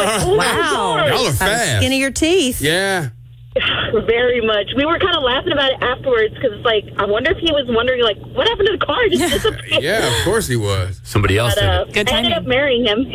Wow. Y'all are fast. Skin of your teeth. Yeah. Very much. We were kind of laughing about it afterwards because it's like, I wonder if he was wondering, like, what happened to the car? It just disappeared. Yeah, of course he was. Somebody else But, did it. Good I ended timing. up marrying him.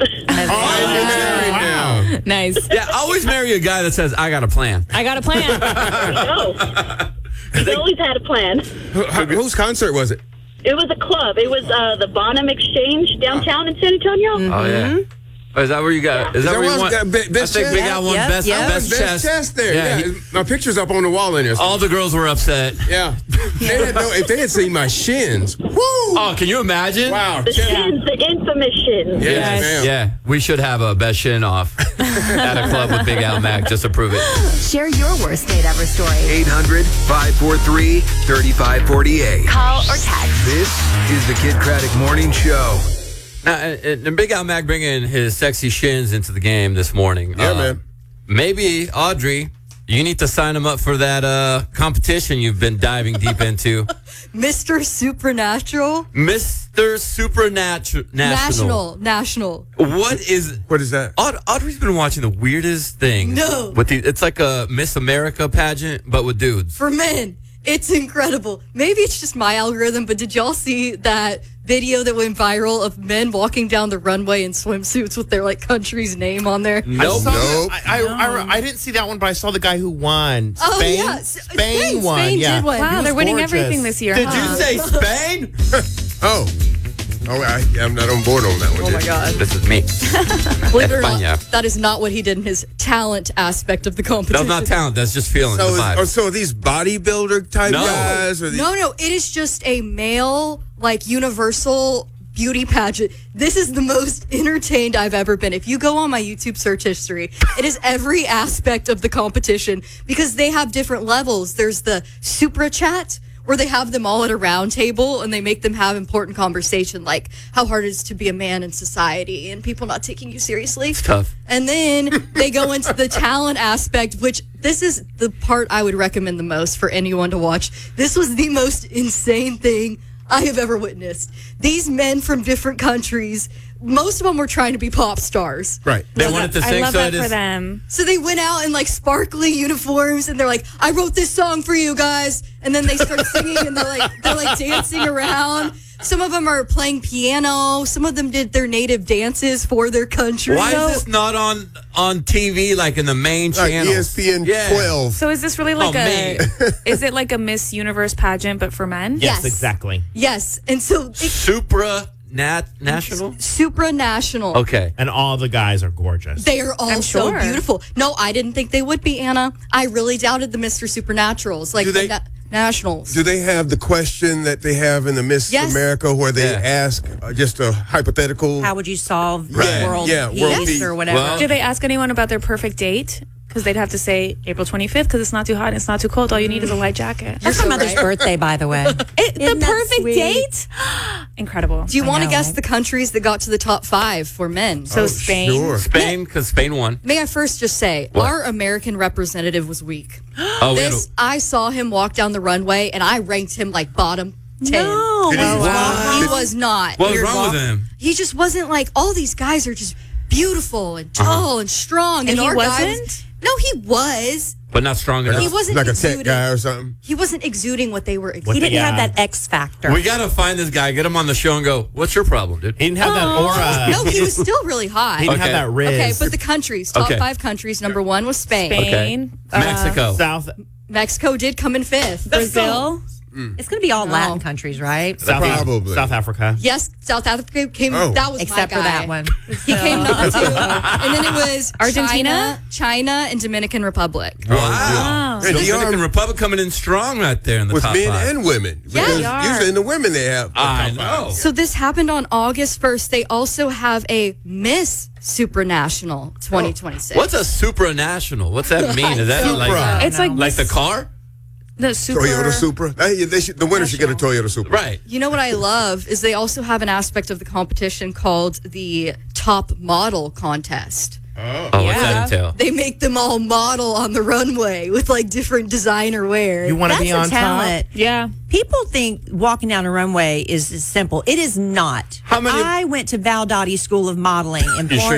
Oh, now. Nice. Yeah, always marry a guy that says, I got a plan. I got a plan. No. He's always had a plan. Whose concert was it? It was a club. It was the Bonham Exchange downtown in San Antonio. Oh, yeah. Oh, is that where you got? Is that where you want? I think Best Big chest? Al won best chest. there. Yeah. My picture's up on the wall in there. All the girls were upset. Yeah. If they had seen my shins, woo! Oh, can you imagine? Wow. The shins, the infamous shins. Yes, ma'am. Yeah, we should have a best shin off at a club with Big Al Mac just to prove it. Share your worst date ever story. 800-543-3548. Call or text. This is the Kid Craddock Morning Show. Now, and Big Al Mac bringing his sexy shins into the game this morning. Yeah, man. Maybe, Audrey, you need to sign him up for that competition you've been diving deep into. Mr. Supernatural. Mr. National. What is that? Audrey's been watching the weirdest thing. No. It's like a Miss America pageant, but with dudes. For men. It's incredible. Maybe it's just my algorithm, but did y'all see that video that went viral of men walking down the runway in swimsuits with their like country's name on there? Nope. I didn't see that one, but I saw the guy who won. Spain? Oh, yeah. Spain won. Spain yeah. did win. Wow, they're winning gorgeous. everything this year. Did you say Spain? Oh, I'm not on board on that one. Oh, my God. This is me. Believe it or not, España. that is not what he did in his talent aspect of the competition. That's not talent. That's just feeling the vibe. So are these bodybuilder type No. guys? Or these, No, it is just a male, like, universal beauty pageant. This is the most entertained I've ever been. If you go on my YouTube search history, it is every aspect of the competition because they have different levels. There's the Supra Chat, where they have them all at a round table and they make them have important conversation like how hard it is to be a man in society and people not taking you seriously. It's tough. And then they go into the talent aspect, which this is the part I would recommend the most for anyone to watch. This was the most insane thing I have ever witnessed. These men from different countries, most of them were trying to be pop stars. Right. They wanted to sing, I love so that it for is. them. So they went out in like sparkly uniforms and they're like, I wrote this song for you guys. And then they start singing and they're like dancing around. Some of them are playing piano. Some of them did their native dances for their country. Why is this not on TV like in the main like channel? ESPN 12. So is this really like is it like a Miss Universe pageant but for men? Yes, exactly. Yes. And so Supranational? Supranational. Okay. And all the guys are gorgeous. They are all I'm so sure. beautiful. No, I didn't think they would be, Anna. I really doubted the Mr. Supernaturals. Like Do they- the nationals. Do they have the question that they have in the Miss Yes. America where they Yeah. ask just a hypothetical? How would you solve Right. world Yeah, peace world peace. or whatever? Well- Do they ask anyone about their perfect date? Because they'd have to say April 25th because it's not too hot and it's not too cold. All you need is a light jacket. That's my mother's birthday, by the way. The Isn't that perfect sweet? date? Incredible. Do you want to know, guess right? the countries that got to the top 5 for men? So Spain. Sure. Spain, because Spain won. May I first just say, What? our American representative was weak. Oh, we had I saw him walk down the runway, and I ranked him like bottom 10. No. Did he walk? He was not. what was wrong with him? He just wasn't like, all these guys are just beautiful and tall and strong. And he our guy wasn't? No, he was. But not strong enough. He wasn't Like a tech exuding. guy or something? He wasn't exuding what they were He exuding. didn't Yeah. have that X factor. We got to find this guy, get him on the show and go, what's your problem, dude? He didn't have that aura. No, he was still really hot. He didn't Okay. have that riz. Okay, but the countries, top Okay. 5 countries, number 1 was Spain. Spain. Mexico. South Mexico did come in 5th. Brazil. It's going to be all No. Latin countries, right? Probably. South Africa. Yes, South Africa came. Oh. That was Except my for guy. that one. He came number 2, and then it was Argentina? China, and Dominican Republic. Wow. Wow. Yeah, Dominican Republic coming in strong right there in the With top men 5. and women. Yeah, Because they are. usually in the women they have. the I top know. five. So this happened on August 1st. They also have a Miss Supranational 2026. What's a supranational? What's that mean? Is that like, It's like like the car? the super. Toyota Supra. The winner should get a Toyota Supra. Right. You know what I love is they also have an aspect of the competition called the Top Model Contest. Oh, what's that entail? They make them all model on the runway with like different designer wear. You want to That's be a on top? talent. Yeah. People think walking down a runway is simple. It is not. How many- I went to Val Doty School of Modeling in You sure